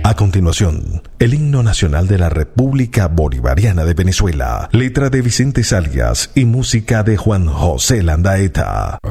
A continuación, el himno nacional de la República Bolivariana de Venezuela, letra de Vicente Salias y música de Juan José Landaeta.